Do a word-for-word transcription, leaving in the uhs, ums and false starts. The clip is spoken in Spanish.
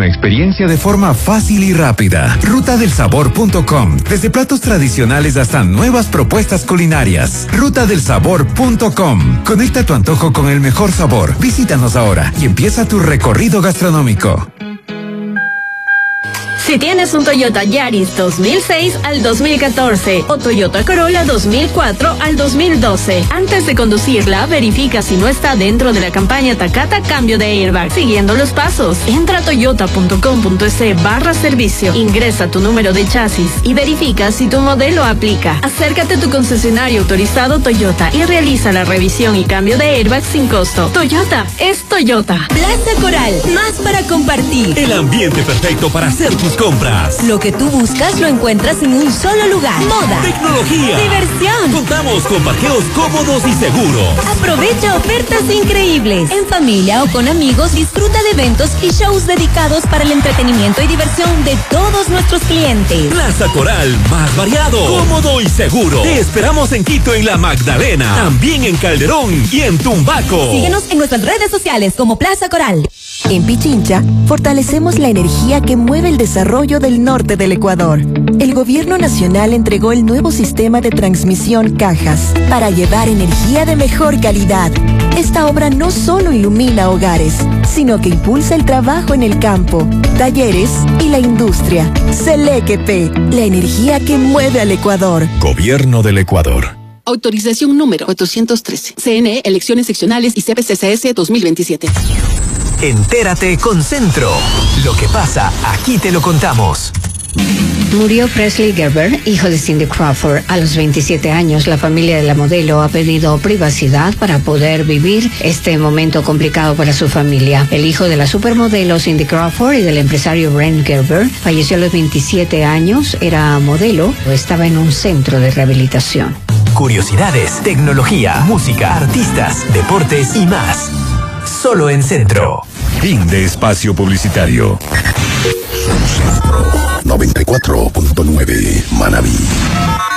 una experiencia de forma fácil y rápida. ruta del sabor punto com. Desde platos tradicionales hasta nuevas propuestas culinarias. ruta del sabor punto com. Conecta tu antojo con el mejor sabor. Visítanos ahora y empieza tu recorrido gastronómico. Si tienes un Toyota Yaris dos mil seis al dos mil catorce o Toyota Corolla dos mil cuatro al dos mil doce, antes de conducirla, verifica si no está dentro de la campaña Takata Cambio de Airbag. Siguiendo los pasos, entra a toyota punto com punto es barra servicio, ingresa tu número de chasis y verifica si tu modelo aplica. Acércate a tu concesionario autorizado Toyota y realiza la revisión y cambio de airbag sin costo. Toyota es Toyota. Plaza Coral, más para compartir. El ambiente perfecto para hacer tus compras. Lo que tú buscas lo encuentras en un solo lugar. Moda, tecnología, diversión. Contamos con parqueos cómodos y seguros. Aprovecha ofertas increíbles. En familia o con amigos disfruta de eventos y shows dedicados para el entretenimiento y diversión de todos nuestros clientes. Plaza Coral, más variado, cómodo y seguro. Te esperamos en Quito, en La Magdalena, también en Calderón y en Tumbaco. Síguenos en nuestras redes sociales como Plaza Coral. En Pichincha, fortalecemos la energía que mueve el desarrollo del norte del Ecuador. El gobierno nacional entregó el nuevo sistema de transmisión Cajas para llevar energía de mejor calidad. Esta obra no solo ilumina hogares, sino que impulsa el trabajo en el campo, talleres y la industria. Selequepe, la energía que mueve al Ecuador. Gobierno del Ecuador. Autorización número cuatrocientos trece. C N E, elecciones seccionales y C P C C S dos mil veintisiete. Entérate con Centro. Lo que pasa, aquí te lo contamos. Murió Presley Gerber, hijo de Cindy Crawford. A los veintisiete años, la familia de la modelo ha pedido privacidad para poder vivir este momento complicado para su familia. El hijo de la supermodelo Cindy Crawford y del empresario Brent Gerber falleció a los veintisiete años, era modelo o estaba en un centro de rehabilitación. Curiosidades, tecnología, música, artistas, deportes y más. Solo en Centro. Fin de espacio publicitario. Centro noventa y cuatro punto nueve Manabí.